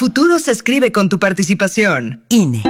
futuro se escribe con tu participación. INE.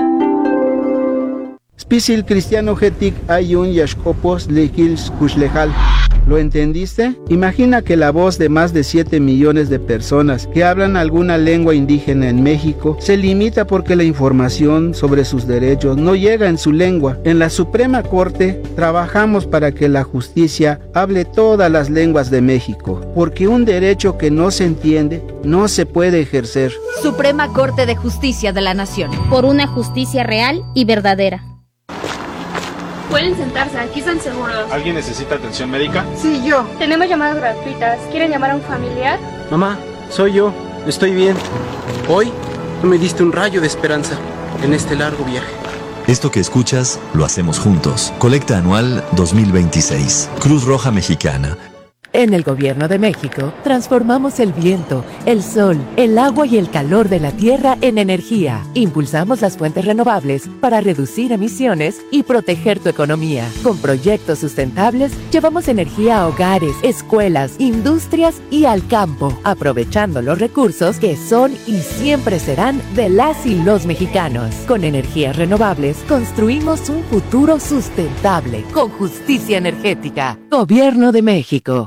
Spisil cristiano getic ayun yashkopos lekils kushlejal. ¿Lo entendiste? Imagina que la voz de más de 7 millones de personas que hablan alguna lengua indígena en México se limita porque la información sobre sus derechos no llega en su lengua. En la Suprema Corte trabajamos para que la justicia hable todas las lenguas de México, porque un derecho que no se entiende no se puede ejercer. Suprema Corte de Justicia de la Nación. Por una justicia real y verdadera. Pueden sentarse, aquí están seguros. ¿Alguien necesita atención médica? Sí, yo. Tenemos llamadas gratuitas. ¿Quieren llamar a un familiar? Mamá, soy yo. Estoy bien. Hoy tú me diste un rayo de esperanza en este largo viaje. Esto que escuchas lo hacemos juntos. Colecta anual 2026. Cruz Roja Mexicana. En el Gobierno de México, transformamos el viento, el sol, el agua y el calor de la tierra en energía. Impulsamos las fuentes renovables para reducir emisiones y proteger tu economía. Con proyectos sustentables, llevamos energía a hogares, escuelas, industrias y al campo, aprovechando los recursos que son y siempre serán de las y los mexicanos. Con energías renovables, construimos un futuro sustentable, con justicia energética. Gobierno de México.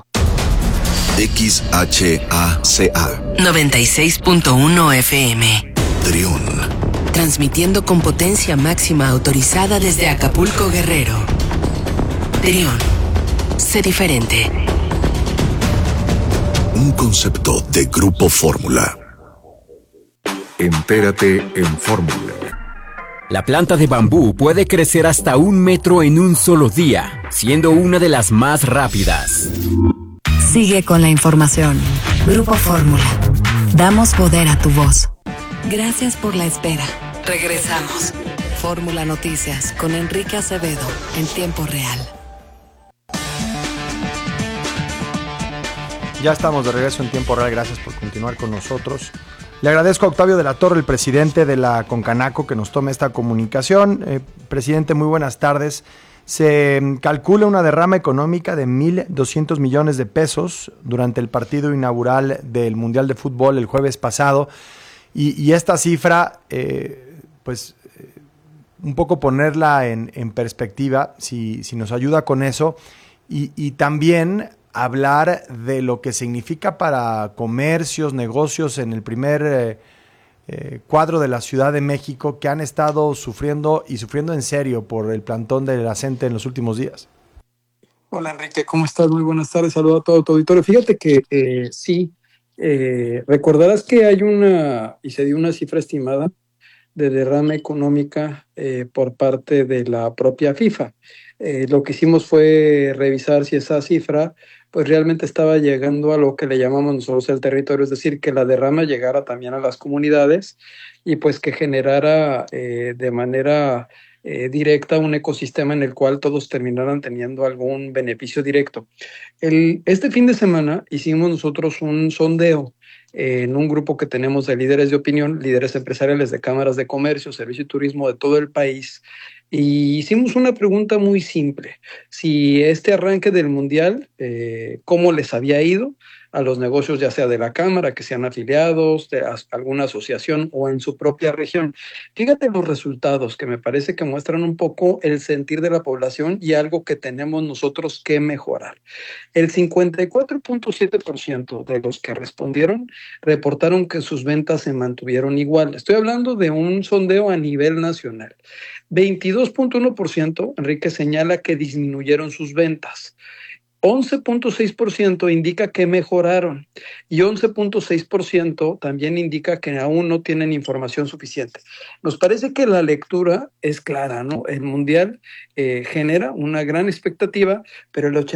XHACA 96.1 FM. Triun. Transmitiendo con potencia máxima autorizada desde Acapulco, Guerrero. Triun. Sé diferente. Un concepto de Grupo Fórmula. Entérate en Fórmula. La planta de bambú puede crecer hasta 1 metro en un solo día, siendo una de las más rápidas. Sigue con la información. Grupo Fórmula. Damos poder a tu voz. Gracias por la espera. Regresamos. Fórmula Noticias con Enrique Acevedo en tiempo real. Ya estamos de regreso en tiempo real. Gracias por continuar con nosotros. Le agradezco a Octavio de la Torre, el presidente de la Concanaco, que nos tome esta comunicación. Presidente, muy buenas tardes. Se calcula una derrama económica de 1,200 millones de pesos durante el partido inaugural del Mundial de Fútbol el jueves pasado. Y esta cifra, un poco ponerla en perspectiva, si nos ayuda con eso. Y también hablar de lo que significa para comercios, negocios en el primer cuadro de la Ciudad de México, que han estado sufriendo en serio por el plantón de la CENTE en los últimos días. Hola Enrique, ¿cómo estás? Muy buenas tardes, saludo a todo tu auditorio. Fíjate que recordarás que hay se dio una cifra estimada de derrama económica por parte de la propia FIFA. Lo que hicimos fue revisar si esa cifra pues realmente estaba llegando a lo que le llamamos nosotros el territorio, es decir, que la derrama llegara también a las comunidades y pues que generara de manera directa un ecosistema en el cual todos terminaran teniendo algún beneficio directo. Este fin de semana hicimos nosotros un sondeo en un grupo que tenemos de líderes de opinión, líderes empresariales de cámaras de comercio, servicio y turismo de todo el país. Y hicimos una pregunta muy simple: si este arranque del Mundial, ¿cómo les había ido a los negocios, ya sea de la Cámara, que sean afiliados, de alguna asociación o en su propia región? Fíjate los resultados, que me parece que muestran un poco el sentir de la población y algo que tenemos nosotros que mejorar. El 54.7% de los que respondieron reportaron que sus ventas se mantuvieron igual. Estoy hablando de un sondeo a nivel nacional. 22.1%, Enrique, señala que disminuyeron sus ventas. 11.6% indica que mejoraron y 11.6% también indica que aún no tienen información suficiente. Nos parece que la lectura es clara, ¿no? El Mundial genera una gran expectativa, pero el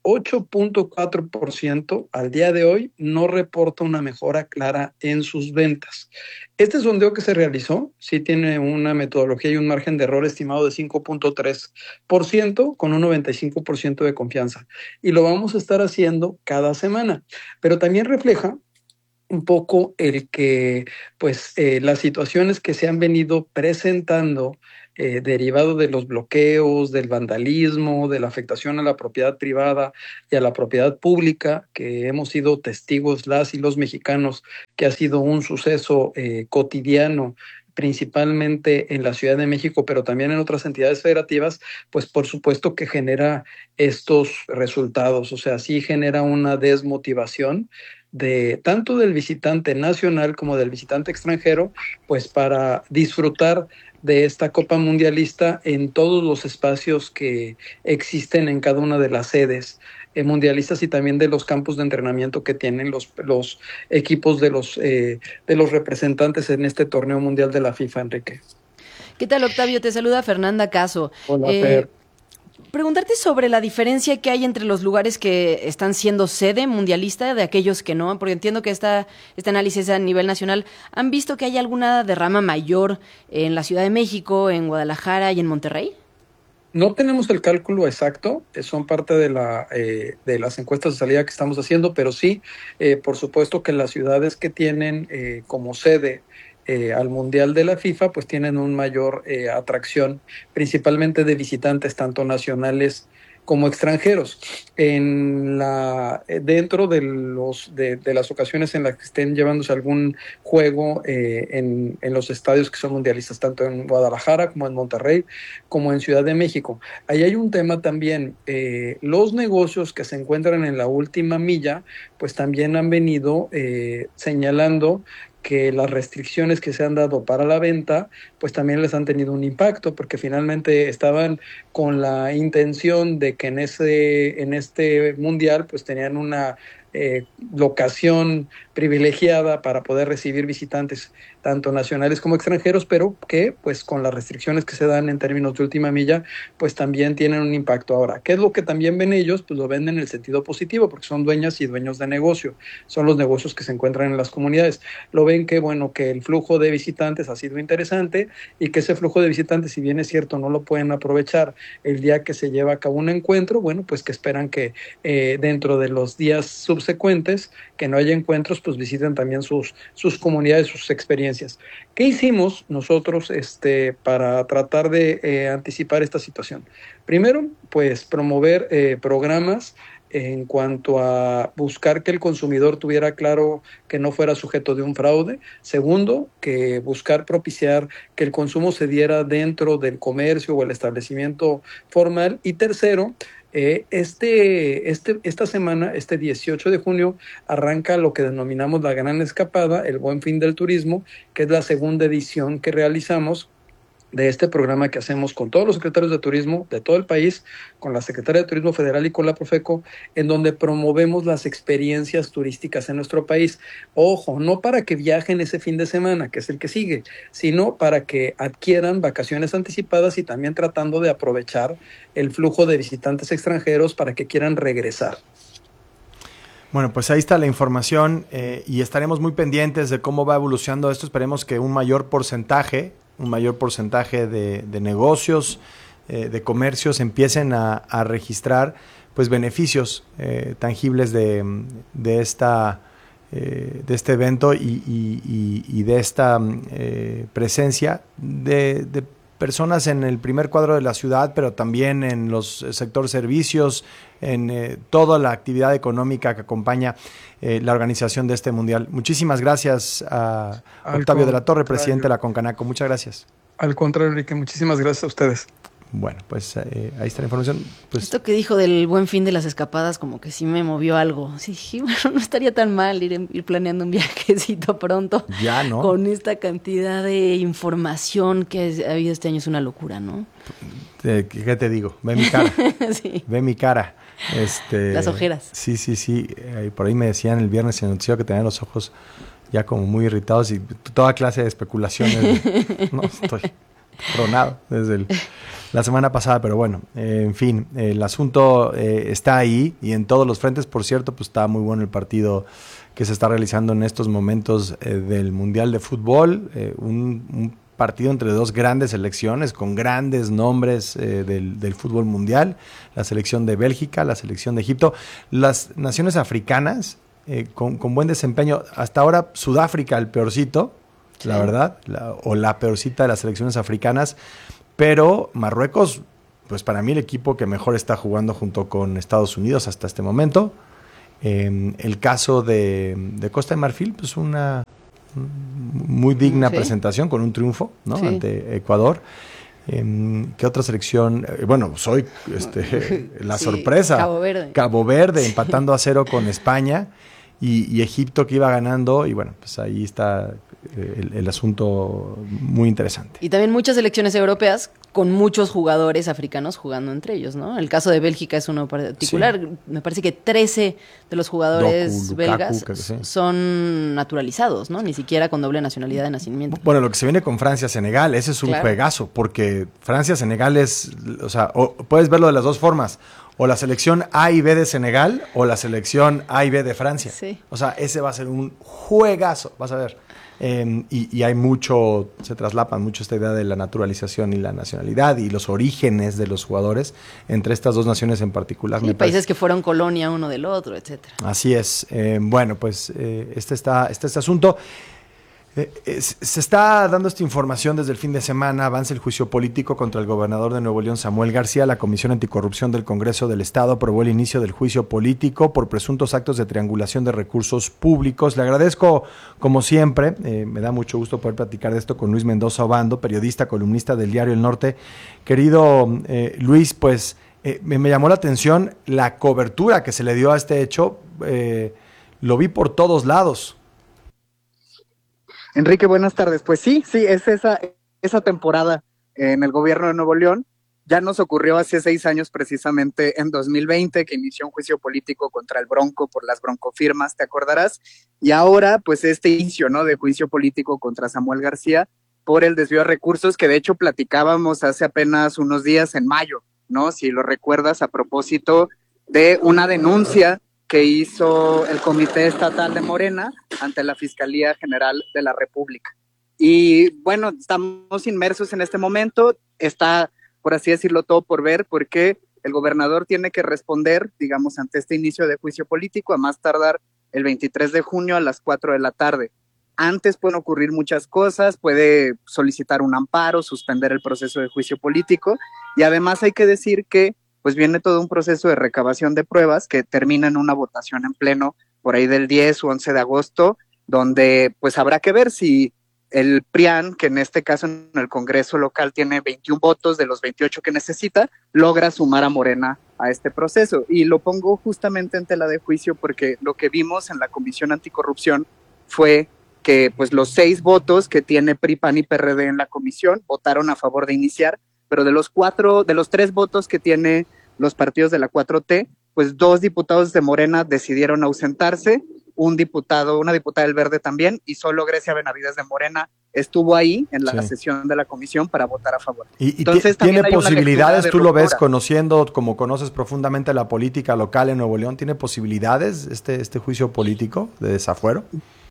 88.4% al día de hoy no reporta una mejora clara en sus ventas. Este sondeo que se realizó sí tiene una metodología y un margen de error estimado de 5.3% con un 95% de confianza. Y lo vamos a estar haciendo cada semana. Pero también refleja un poco el que, las situaciones que se han venido presentando derivado de los bloqueos, del vandalismo, de la afectación a la propiedad privada y a la propiedad pública, que hemos sido testigos las y los mexicanos, que ha sido un suceso cotidiano, principalmente en la Ciudad de México, pero también en otras entidades federativas, pues por supuesto que genera estos resultados. O sea, sí genera una desmotivación de tanto del visitante nacional como del visitante extranjero, pues para disfrutar de esta Copa Mundialista en todos los espacios que existen en cada una de las sedes mundialistas y también de los campos de entrenamiento que tienen los equipos de los representantes en este torneo mundial de la FIFA, Enrique. ¿Qué tal, Octavio? Te saluda Fernanda Caso. Hola, Fer. Preguntarte sobre la diferencia que hay entre los lugares que están siendo sede mundialista de aquellos que no, porque entiendo que este análisis es a nivel nacional. ¿Han visto que hay alguna derrama mayor en la Ciudad de México, en Guadalajara y en Monterrey? No tenemos el cálculo exacto, son parte de las encuestas de salida que estamos haciendo, pero sí, por supuesto que las ciudades que tienen como sede al Mundial de la FIFA, pues tienen un mayor atracción, principalmente de visitantes, tanto nacionales como extranjeros. Dentro de las ocasiones en las que estén llevándose algún juego en los estadios que son mundialistas, tanto en Guadalajara como en Monterrey, como en Ciudad de México. Ahí hay un tema también, los negocios que se encuentran en la última milla, pues también han venido señalando que las restricciones que se han dado para la venta, pues también les han tenido un impacto, porque finalmente estaban con la intención de que en este mundial pues tenían una locación privilegiada para poder recibir visitantes tanto nacionales como extranjeros, pero que pues con las restricciones que se dan en términos de última milla, pues también tienen un impacto. Ahora, ¿qué es lo que también ven ellos? Pues lo ven en el sentido positivo, porque son dueñas y dueños de negocio, son los negocios que se encuentran en las comunidades. Lo ven que, bueno, que el flujo de visitantes ha sido interesante y que ese flujo de visitantes, si bien es cierto, no lo pueden aprovechar el día que se lleva a cabo un encuentro, bueno, pues que esperan que dentro de los días subsecuentes, que no haya encuentros, pues visiten también sus comunidades, sus experiencias. ¿Qué hicimos nosotros para tratar de anticipar esta situación? Primero, pues promover programas en cuanto a buscar que el consumidor tuviera claro que no fuera sujeto de un fraude. Segundo, que buscar propiciar que el consumo se diera dentro del comercio o el establecimiento formal. Y tercero, esta semana, este 18 de junio, arranca lo que denominamos la Gran Escapada, el Buen Fin del Turismo, que es la segunda edición que realizamos de este programa que hacemos con todos los secretarios de turismo de todo el país, con la Secretaría de Turismo Federal y con la Profeco, en donde promovemos las experiencias turísticas en nuestro país. Ojo, no para que viajen ese fin de semana, que es el que sigue, sino para que adquieran vacaciones anticipadas y también tratando de aprovechar el flujo de visitantes extranjeros para que quieran regresar. Bueno, pues ahí está la información y estaremos muy pendientes de cómo va evolucionando esto. Esperemos que un mayor porcentaje de negocios, de comercios empiecen a registrar pues beneficios tangibles de este evento y de esta presencia de personas en el primer cuadro de la ciudad, pero también en los sector servicios, en toda la actividad económica que acompaña la organización de este mundial. Muchísimas gracias a Octavio de la Torre, presidente de la Concanaco. Muchas gracias. Al contrario, Enrique, muchísimas gracias a ustedes. Bueno, pues ahí está la información. Pues, esto que dijo del buen fin de las escapadas como que sí me movió algo. Sí, dije, bueno, no estaría tan mal ir planeando un viajecito pronto. Ya, ¿no? Con esta cantidad de información que ha habido este año, es una locura, ¿no? ¿Qué te digo? Ve mi cara. Sí. Ve mi cara. Las ojeras. Sí. Por ahí me decían el viernes en el noticiero que tenían los ojos ya como muy irritados y toda clase de especulaciones. No, estoy tronado desde la semana pasada, pero bueno, en fin, el asunto está ahí y en todos los frentes. Por cierto, pues está muy bueno el partido que se está realizando en estos momentos del Mundial de Fútbol, un partido entre dos grandes selecciones con grandes nombres del fútbol mundial, la selección de Bélgica, la selección de Egipto, las naciones africanas con buen desempeño. Hasta ahora Sudáfrica el peorcito, sí, la verdad, la peorcita de las selecciones africanas, pero Marruecos, pues para mí el equipo que mejor está jugando junto con Estados Unidos hasta este momento. El caso de Costa de Marfil, pues una muy digna presentación con un triunfo, ¿no? Ante Ecuador. ¿Qué otra selección? Bueno, soy la sorpresa. Cabo Verde empatando a 0 con España y Egipto que iba ganando, y bueno, pues ahí está el asunto muy interesante. Y también muchas selecciones europeas con muchos jugadores africanos jugando entre ellos, ¿no? El caso de Bélgica es uno particular. Sí. Me parece que 13 de los jugadores belgas son naturalizados, ¿no? Ni siquiera con doble nacionalidad de nacimiento. Bueno, lo que se viene con Francia-Senegal, ese es un juegazo, porque Francia-Senegal es, o sea, puedes verlo de las dos formas. O la selección A y B de Senegal o la selección A y B de Francia. Sí. O sea, ese va a ser un juegazo, vas a ver. Y hay mucho, se traslapan mucho esta idea de la naturalización y la nacionalidad y los orígenes de los jugadores entre estas dos naciones en particular. Sí, países que fueron colonia uno del otro, etcétera. Así es. Bueno, pues este asunto. Se está dando esta información desde el fin de semana. Avanza el juicio político contra el gobernador de Nuevo León, Samuel García. La Comisión Anticorrupción del Congreso del Estado aprobó el inicio del juicio político por presuntos actos de triangulación de recursos públicos. Le agradezco, como siempre, me da mucho gusto poder platicar de esto con Luis Mendoza Obando, periodista, columnista del diario El Norte. Querido Luis, pues me llamó la atención la cobertura que se le dio a este hecho. Lo vi por todos lados. Enrique, buenas tardes. Pues sí, es esa temporada en el gobierno de Nuevo León. Ya nos ocurrió hace 6 años, precisamente en 2020, que inició un juicio político contra el Bronco por las broncofirmas, te acordarás. Y ahora, pues este inicio, ¿no?, de juicio político contra Samuel García por el desvío de recursos, que de hecho platicábamos hace apenas unos días en mayo, ¿no? Si lo recuerdas, a propósito de una denuncia que hizo el Comité Estatal de Morena ante la Fiscalía General de la República. Y bueno, estamos inmersos en este momento, está, por así decirlo, todo por ver, porque el gobernador tiene que responder, digamos, ante este inicio de juicio político, a más tardar el 23 de junio a las 4 de la tarde. Antes pueden ocurrir muchas cosas, puede solicitar un amparo, suspender el proceso de juicio político, y además hay que decir que pues viene todo un proceso de recabación de pruebas que termina en una votación en pleno por ahí del 10 o 11 de agosto, donde pues habrá que ver si el PRIAN, que en este caso en el Congreso local tiene 21 votos de los 28 que necesita, logra sumar a Morena a este proceso. Y lo pongo justamente en tela de juicio porque lo que vimos en la Comisión Anticorrupción fue que pues los 6 votos que tiene PRI, PAN y PRD en la comisión votaron a favor de iniciar, pero de los 3 votos que tiene los partidos de la 4T, pues 2 diputados de Morena decidieron ausentarse, una diputada del Verde también, y solo Grecia Benavides de Morena estuvo ahí en la sesión de la comisión para votar a favor. Entonces, ¿tiene posibilidades, tú lo ves conociendo, como conoces profundamente la política local en Nuevo León, ¿tiene posibilidades este juicio político de desafuero?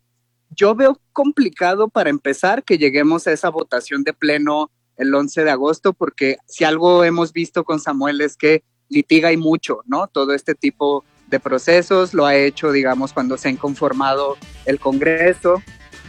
Yo veo complicado, para empezar, que lleguemos a esa votación de pleno el 11 de agosto, porque si algo hemos visto con Samuel es que litiga y mucho, ¿no? Todo este tipo de procesos lo ha hecho, digamos, cuando se ha inconformado el Congreso,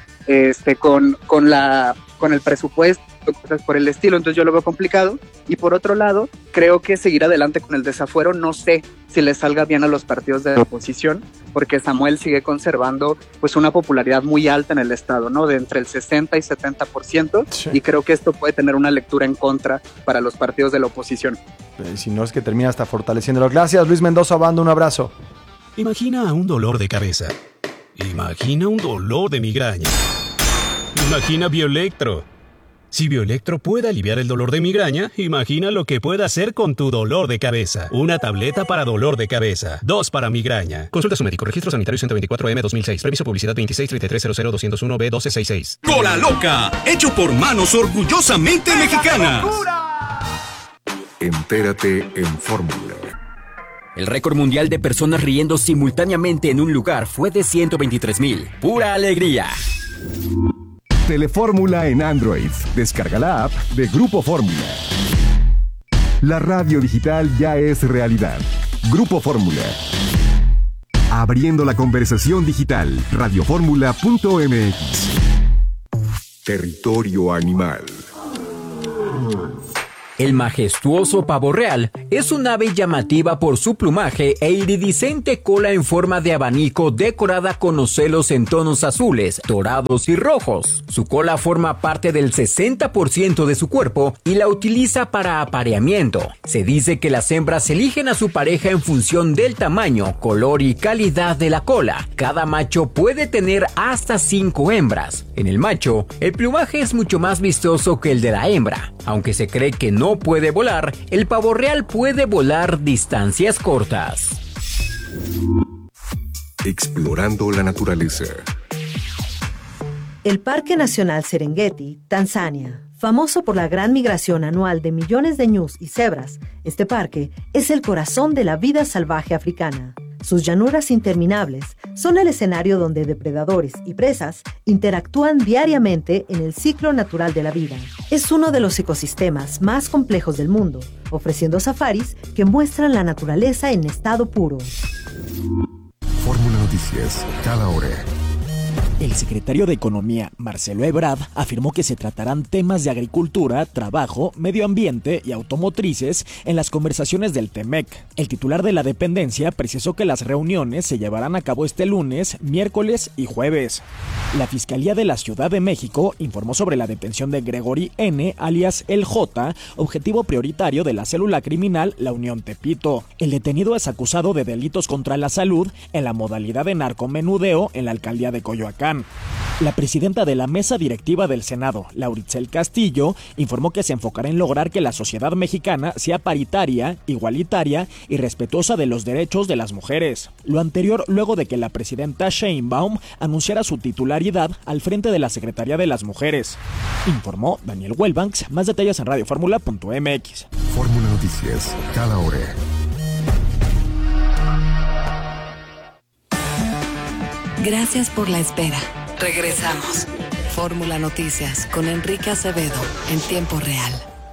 con el presupuesto, cosas por el estilo. Entonces yo lo veo complicado. Y por otro lado, creo que seguir adelante con el desafuero, no sé si le salga bien a los partidos de la oposición, porque Samuel sigue conservando pues una popularidad muy alta en el estado, ¿no? De entre el 60 y 70%, sí. Y creo que esto puede tener una lectura en contra para los partidos de la oposición. Si no es que termina hasta fortaleciéndolo. Gracias, Luis Mendoza Obando, un abrazo. Imagina un dolor de cabeza. Imagina un dolor de migraña. Imagina Bioelectro. Si Bioelectro puede aliviar el dolor de migraña, imagina lo que puede hacer con tu dolor de cabeza. Una tableta para dolor de cabeza, 2 para migraña. Consulta a su médico. Registro sanitario 124M 2006. Permiso publicidad 2633000201B1266. Cola Loca, hecho por manos orgullosamente mexicanas. Entérate en Fórmula. El récord mundial de personas riendo simultáneamente en un lugar fue de 123,000. ¡Pura alegría! Telefórmula en Android. Descarga la app de Grupo Fórmula. La radio digital ya es realidad. Grupo Fórmula. Abriendo la conversación digital. Radioformula.mx. Territorio Animal. El majestuoso pavo real es un ave llamativa por su plumaje e iridiscente cola en forma de abanico decorada con ocelos en tonos azules, dorados y rojos. Su cola forma parte del 60% de su cuerpo y la utiliza para apareamiento. Se dice que las hembras eligen a su pareja en función del tamaño, color y calidad de la cola. Cada macho puede tener hasta 5 hembras. En el macho, el plumaje es mucho más vistoso que el de la hembra. Aunque se cree que no puede volar, el pavo real puede volar distancias cortas. Explorando la naturaleza. El Parque Nacional Serengeti, Tanzania, famoso por la gran migración anual de millones de ñus y cebras, este parque es el corazón de la vida salvaje africana. Sus llanuras interminables son el escenario donde depredadores y presas interactúan diariamente en el ciclo natural de la vida. Es uno de los ecosistemas más complejos del mundo, ofreciendo safaris que muestran la naturaleza en estado puro. Fórmula Noticias, cada hora. El secretario de Economía, Marcelo Ebrard, afirmó que se tratarán temas de agricultura, trabajo, medio ambiente y automotrices en las conversaciones del TEMEC. El titular de la dependencia precisó que las reuniones se llevarán a cabo este lunes, miércoles y jueves. La Fiscalía de la Ciudad de México informó sobre la detención de Gregory N., alias El J., objetivo prioritario de la célula criminal La Unión Tepito. El detenido es acusado de delitos contra la salud en la modalidad de narcomenudeo en la alcaldía de Coyoacán. La presidenta de la mesa directiva del Senado, Lauritzel Castillo, informó que se enfocará en lograr que la sociedad mexicana sea paritaria, igualitaria y respetuosa de los derechos de las mujeres. Lo anterior luego de que la presidenta Sheinbaum anunciara su titularidad al frente de la Secretaría de las Mujeres. Informó Daniel Wellbanks. Más detalles en radioformula.mx. Fórmula Noticias, cada hora. Gracias por la espera. Regresamos. Fórmula Noticias con Enrique Acevedo en tiempo real.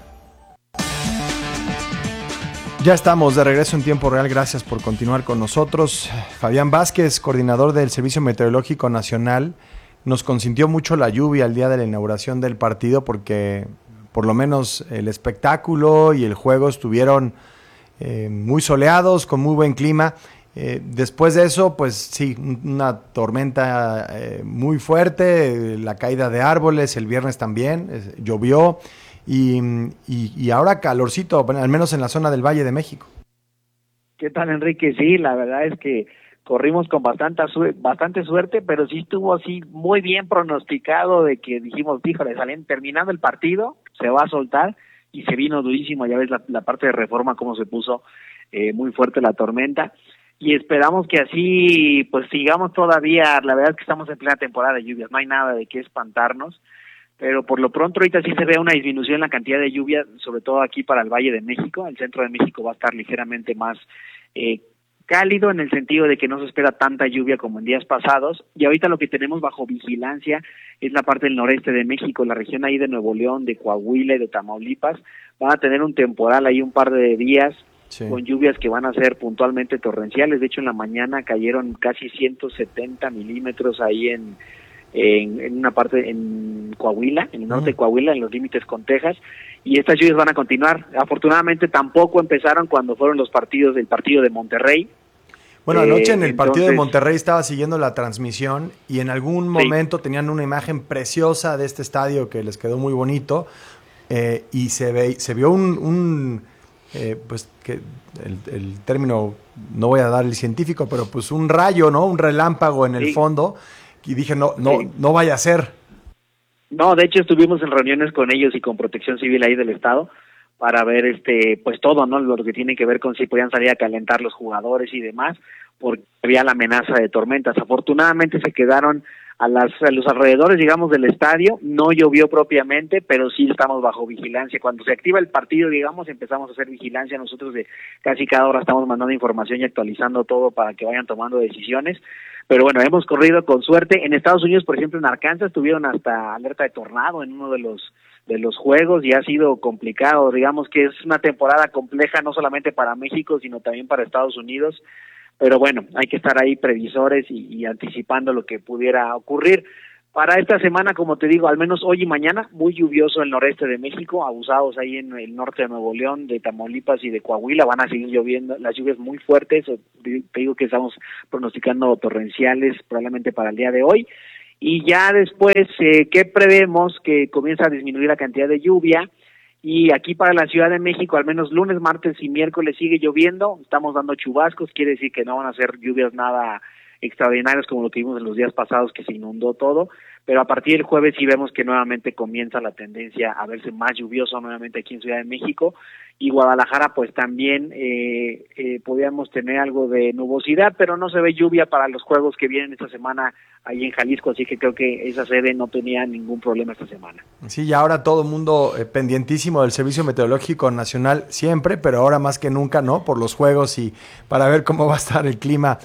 Ya estamos de regreso en tiempo real. Gracias por continuar con nosotros. Fabián Vázquez, coordinador del Servicio Meteorológico Nacional, nos consintió mucho la lluvia el día de la inauguración del partido porque por lo menos el espectáculo y el juego estuvieron muy soleados, con muy buen clima. Después de eso, pues sí, una tormenta muy fuerte, la caída de árboles, el viernes también, llovió y ahora calorcito, al menos en la zona del Valle de México. ¿Qué tal, Enrique? Sí, la verdad es que corrimos con bastante suerte, pero sí estuvo así muy bien pronosticado de que dijimos, híjole, terminando el partido, se va a soltar y se vino durísimo, ya ves la parte de Reforma cómo se puso muy fuerte la tormenta. Y esperamos que así pues sigamos todavía. La verdad es que estamos en plena temporada de lluvias, no hay nada de qué espantarnos, pero por lo pronto ahorita sí se ve una disminución en la cantidad de lluvia, sobre todo aquí para el Valle de México. El centro de México va a estar ligeramente más cálido en el sentido de que no se espera tanta lluvia como en días pasados, y ahorita lo que tenemos bajo vigilancia es la parte del noreste de México, la región ahí de Nuevo León, de Coahuila y de Tamaulipas. Van a tener un temporal ahí un par de días, sí, con lluvias que van a ser puntualmente torrenciales. De hecho, en la mañana cayeron casi 170 milímetros ahí en una parte en Coahuila, en el norte de Coahuila, en los límites con Texas, y estas lluvias van a continuar. Afortunadamente tampoco empezaron cuando fueron los partidos del partido de Monterrey. Bueno, anoche en el partido de Monterrey estaba siguiendo la transmisión y en algún momento tenían una imagen preciosa de este estadio que les quedó muy bonito, y se vio pues que el término, no voy a dar el científico, pero pues un rayo, ¿no? Un relámpago en el fondo, y dije, no vaya a ser. No, de hecho estuvimos en reuniones con ellos y con Protección Civil ahí del estado para ver pues todo, ¿no? Lo que tiene que ver con si podían salir a calentar los jugadores y demás, porque había la amenaza de tormentas. Afortunadamente se quedaron a los alrededores, digamos, del estadio. No llovió propiamente, pero sí estamos bajo vigilancia. Cuando se activa el partido, digamos, empezamos a hacer vigilancia. Nosotros de casi cada hora estamos mandando información y actualizando todo para que vayan tomando decisiones. Pero bueno, hemos corrido con suerte. En Estados Unidos, por ejemplo, en Arkansas tuvieron hasta alerta de tornado en uno de los juegos, y ha sido complicado. Digamos que es una temporada compleja no solamente para México, sino también para Estados Unidos. Pero bueno, hay que estar ahí previsores y anticipando lo que pudiera ocurrir. Para esta semana, como te digo, al menos hoy y mañana, muy lluvioso en el noreste de México, abusados ahí en el norte de Nuevo León, de Tamaulipas y de Coahuila, van a seguir lloviendo, las lluvias muy fuertes, te digo que estamos pronosticando torrenciales probablemente para el día de hoy, y ya después, ¿qué prevemos? Que comienza a disminuir la cantidad de lluvia, y aquí para la Ciudad de México, al menos lunes, martes y miércoles sigue lloviendo, estamos dando chubascos, quiere decir que no van a ser lluvias nada extraordinarios como lo que vimos en los días pasados que se inundó todo, pero a partir del jueves sí vemos que nuevamente comienza la tendencia a verse más lluvioso nuevamente aquí en Ciudad de México, y Guadalajara pues también podríamos tener algo de nubosidad, pero no se ve lluvia para los juegos que vienen esta semana ahí en Jalisco, así que creo que esa sede no tenía ningún problema esta semana. Sí, y ahora todo el mundo pendientísimo del Servicio Meteorológico Nacional siempre, pero ahora más que nunca, ¿no? Por los juegos y para ver cómo va a estar el clima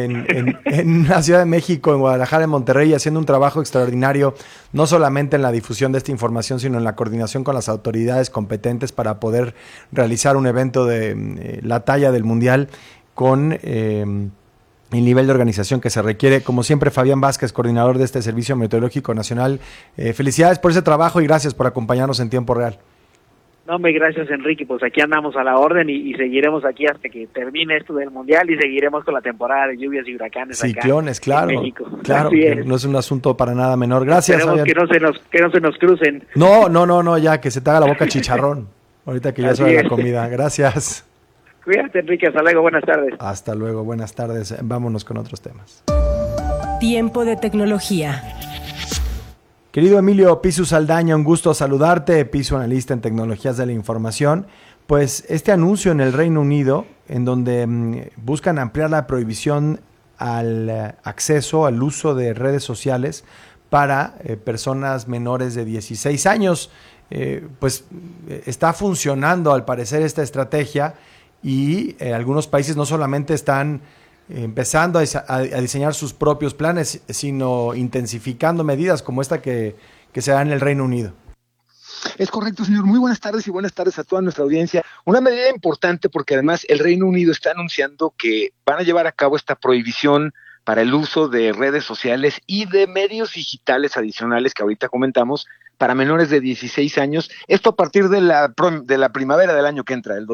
en la Ciudad de México, en Guadalajara, en Monterrey, haciendo un trabajo extraordinario, no solamente en la difusión de esta información, sino en la coordinación con las autoridades competentes para poder realizar un evento de la talla del Mundial con el nivel de organización que se requiere. Como siempre, Fabián Vázquez, coordinador de este Servicio Meteorológico Nacional. Felicidades por ese trabajo y gracias por acompañarnos en tiempo real. No, hombre, gracias, Enrique. Pues aquí andamos a la orden y seguiremos aquí hasta que termine esto del Mundial y seguiremos con la temporada de lluvias y huracanes ciclones, acá claro, en México. Claro, que no es un asunto para nada menor. Gracias, Esperemos que no se nos crucen. No, ya, que se te haga la boca chicharrón. Ahorita que ya Así suena es. la comida. Gracias. Cuídate, Enrique. Hasta luego. Buenas tardes. Hasta luego. Buenas tardes. Vámonos con otros temas. Tiempo de tecnología. Querido Emilio Pisu Saldaña, un gusto saludarte, Pisu, analista en tecnologías de la información. Pues este anuncio en el Reino Unido, en donde buscan ampliar la prohibición al acceso, al uso de redes sociales para personas menores de 16 años, pues está funcionando al parecer esta estrategia y algunos países no solamente están empezando a diseñar sus propios planes, sino intensificando medidas como esta que se da en el Reino Unido. Es correcto, señor. Muy buenas tardes y buenas tardes a toda nuestra audiencia. Una medida importante porque además el Reino Unido está anunciando que van a llevar a cabo esta prohibición para el uso de redes sociales y de medios digitales adicionales que ahorita comentamos para menores de 16 años. Esto a partir de la primavera del año que entra, el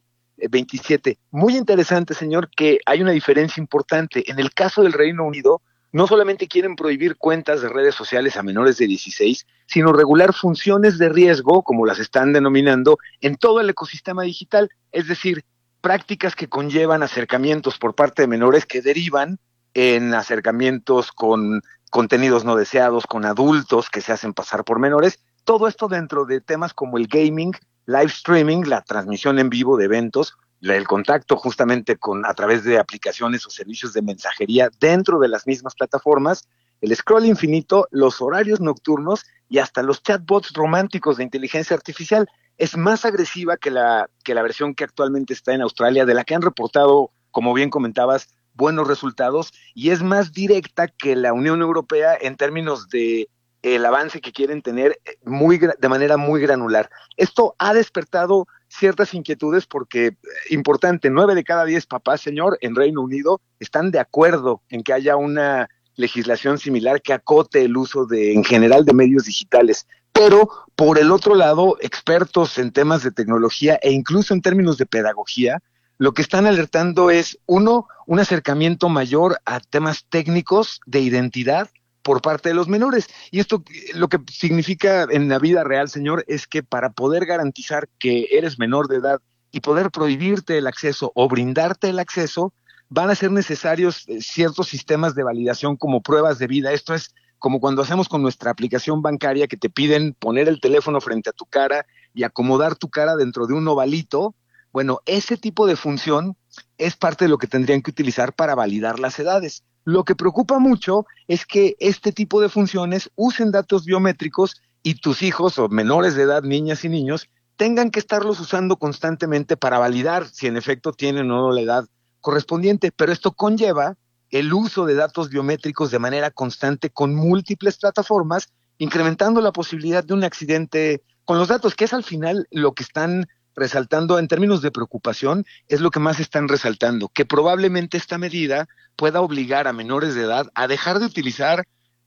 2027. Muy interesante, señor, que hay una diferencia importante. En el caso del Reino Unido, no solamente quieren prohibir cuentas de redes sociales a menores de 16, sino regular funciones de riesgo, como las están denominando, en todo el ecosistema digital, es decir, prácticas que conllevan acercamientos por parte de menores que derivan en acercamientos con contenidos no deseados, con adultos que se hacen pasar por menores, todo esto dentro de temas como el gaming, live streaming, la transmisión en vivo de eventos, el contacto justamente a través de aplicaciones o servicios de mensajería dentro de las mismas plataformas, el scroll infinito, los horarios nocturnos y hasta los chatbots románticos de inteligencia artificial. Es más agresiva que la versión que actualmente está en Australia, de la que han reportado, como bien comentabas, buenos resultados, y es más directa que la Unión Europea en términos de el avance que quieren tener de manera muy granular. Esto ha despertado ciertas inquietudes porque, importante, 9 de cada 10 papás, señor, en Reino Unido están de acuerdo en que haya una legislación similar que acote el uso en general de medios digitales. Pero, por el otro lado, expertos en temas de tecnología e incluso en términos de pedagogía, lo que están alertando es, un acercamiento mayor a temas técnicos de identidad por parte de los menores. Y esto lo que significa en la vida real, señor, es que para poder garantizar que eres menor de edad y poder prohibirte el acceso o brindarte el acceso, van a ser necesarios ciertos sistemas de validación como pruebas de vida. Esto es como cuando hacemos con nuestra aplicación bancaria, que te piden poner el teléfono frente a tu cara y acomodar tu cara dentro de un ovalito. Bueno, ese tipo de función es parte de lo que tendrían que utilizar para validar las edades. Lo que preocupa mucho es que este tipo de funciones usen datos biométricos y tus hijos o menores de edad, niñas y niños, tengan que estarlos usando constantemente para validar si en efecto tienen o no la edad correspondiente. Pero esto conlleva el uso de datos biométricos de manera constante con múltiples plataformas, incrementando la posibilidad de un accidente con los datos, que es al final lo que están resaltando en términos de preocupación, es lo que más están resaltando, que probablemente esta medida pueda obligar a menores de edad a dejar de utilizar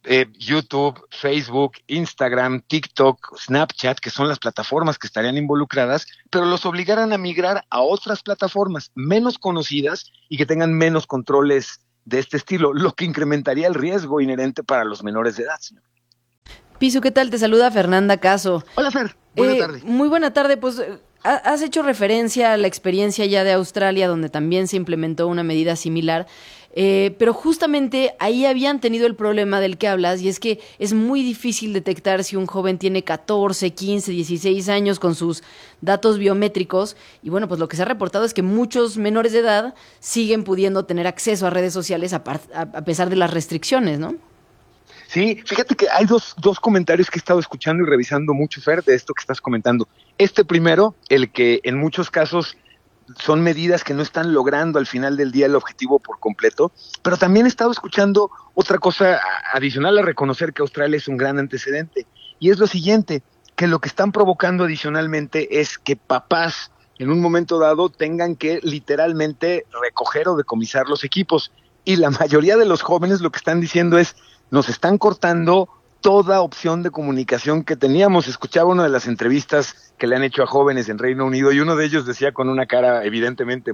YouTube, Facebook, Instagram, TikTok, Snapchat, que son las plataformas que estarían involucradas, pero los obligaran a migrar a otras plataformas menos conocidas y que tengan menos controles de este estilo, lo que incrementaría el riesgo inherente para los menores de edad, señor. Pisu, ¿qué tal? Te saluda Fernanda Caso. Hola, Fer. Buena tarde. Muy buena tarde. Pues has hecho referencia a la experiencia ya de Australia, donde también se implementó una medida similar. Pero justamente ahí habían tenido el problema del que hablas, y es que es muy difícil detectar si un joven tiene 14, 15, 16 años con sus datos biométricos, y bueno, pues lo que se ha reportado es que muchos menores de edad siguen pudiendo tener acceso a redes sociales a pesar de las restricciones, ¿no? Sí, fíjate que hay dos comentarios que he estado escuchando y revisando mucho, Fer, de esto que estás comentando. Este primero, el que en muchos casos son medidas que no están logrando al final del día el objetivo por completo, pero también he estado escuchando otra cosa adicional a reconocer que Australia es un gran antecedente, y es lo siguiente, que lo que están provocando adicionalmente es que papás en un momento dado tengan que literalmente recoger o decomisar los equipos, y la mayoría de los jóvenes lo que están diciendo es: nos están cortando toda opción de comunicación que teníamos. Escuchaba una de las entrevistas que le han hecho a jóvenes en Reino Unido, y uno de ellos decía con una cara evidentemente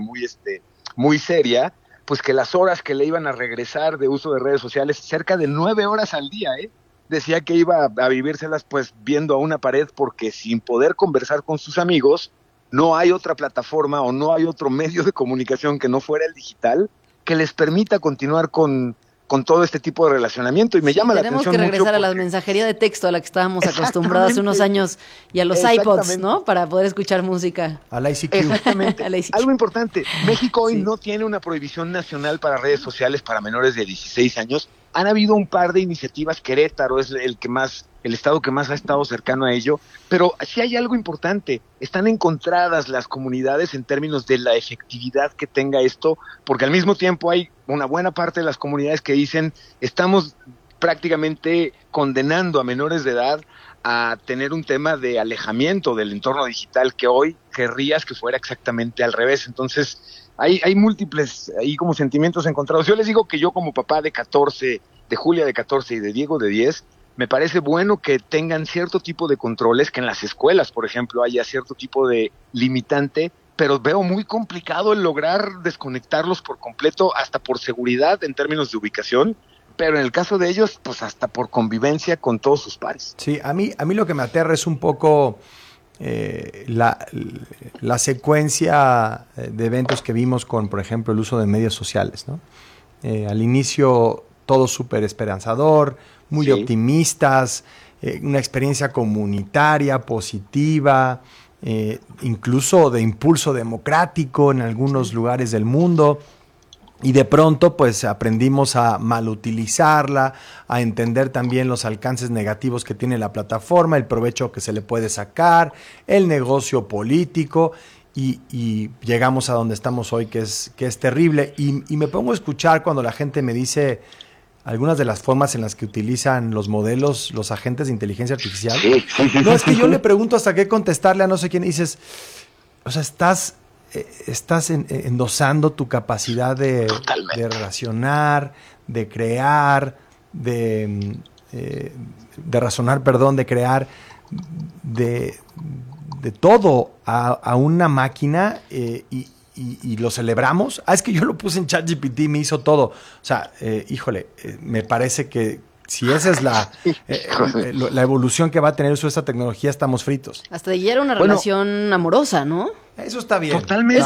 muy seria, pues que las horas que le iban a regresar de uso de redes sociales, cerca de 9 horas al día, decía que iba a vivírselas pues viendo a una pared, porque sin poder conversar con sus amigos, no hay otra plataforma o no hay otro medio de comunicación que no fuera el digital que les permita continuar con todo este tipo de relacionamiento, y me llama la atención mucho. Tenemos que regresar a la mensajería de texto a la que estábamos acostumbrados hace unos años, y a los iPods, ¿no? Para poder escuchar música. Al ICQ. Exactamente. Algo importante, México hoy no tiene una prohibición nacional para redes sociales para menores de 16 años. Han habido un par de iniciativas, Querétaro es el estado que más ha estado cercano a ello, pero sí hay algo importante, están encontradas las comunidades en términos de la efectividad que tenga esto, porque al mismo tiempo hay una buena parte de las comunidades que dicen: estamos prácticamente condenando a menores de edad a tener un tema de alejamiento del entorno digital, que hoy querrías que fuera exactamente al revés. Entonces hay múltiples ahí como sentimientos encontrados. Yo les digo que yo, como papá de 14, de Julia de 14 y de Diego de 10, me parece bueno que tengan cierto tipo de controles, que en las escuelas, por ejemplo, haya cierto tipo de limitante, pero veo muy complicado el lograr desconectarlos por completo, hasta por seguridad en términos de ubicación, pero en el caso de ellos, pues hasta por convivencia con todos sus pares. Sí, a mí lo que me aterra es un poco la secuencia de eventos que vimos con, por ejemplo, el uso de medios sociales, ¿no? Al inicio todo súper esperanzador, muy optimistas, una experiencia comunitaria, positiva, incluso de impulso democrático en algunos lugares del mundo. Y de pronto pues aprendimos a malutilizarla, a entender también los alcances negativos que tiene la plataforma, el provecho que se le puede sacar, el negocio político, y llegamos a donde estamos hoy, que es terrible. Y me pongo a escuchar cuando la gente me dice algunas de las formas en las que utilizan los modelos, los agentes de inteligencia artificial. No, es que yo le pregunto hasta qué contestarle a no sé quién, y dices, o sea, estás endosando tu capacidad de relacionar, de crear, de razonar, de crear, de todo a una máquina, y lo celebramos. Es que yo lo puse en ChatGPT y me hizo todo. O sea, me parece que si esa es la evolución que va a tener esta tecnología, estamos fritos. Hasta ya era una relación amorosa, ¿no? Eso está bien. Totalmente.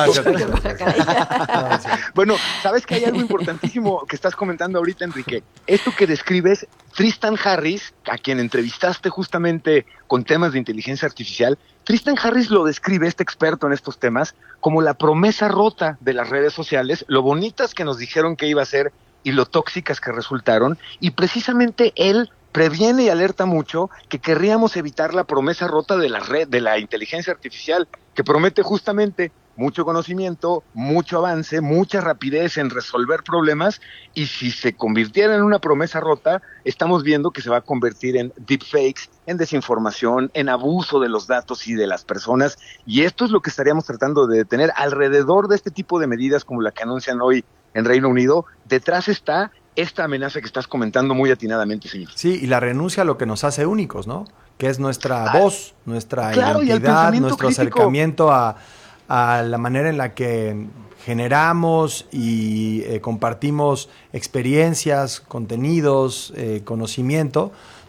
Bueno, ¿sabes que hay algo importantísimo que estás comentando ahorita, Enrique? Esto que describes, Tristan Harris, a quien entrevistaste justamente con temas de inteligencia artificial, Tristan Harris lo describe, este experto en estos temas, como la promesa rota de las redes sociales, lo bonitas que nos dijeron que iba a ser y lo tóxicas que resultaron, y precisamente él previene y alerta mucho que querríamos evitar la promesa rota de la red, de la inteligencia artificial, que promete justamente mucho conocimiento, mucho avance, mucha rapidez en resolver problemas, y si se convirtiera en una promesa rota, estamos viendo que se va a convertir en deepfakes, en desinformación, en abuso de los datos y de las personas, y esto es lo que estaríamos tratando de detener alrededor de este tipo de medidas como la que anuncian hoy en Reino Unido. Detrás está esta amenaza que estás comentando muy atinadamente, señor. Sí, y la renuncia a lo que nos hace únicos, ¿no? Que es nuestra voz, nuestra claro, identidad, nuestro crítico. acercamiento a la manera en la que generamos y compartimos experiencias, contenidos, conocimiento,